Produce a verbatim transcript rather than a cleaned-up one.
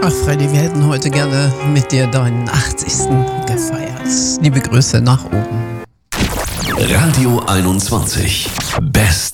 Ach Freddy, wir hätten heute gerne mit dir deinen achtzigsten gefeiert. Liebe Grüße nach oben. Radio einundzwanzig. Best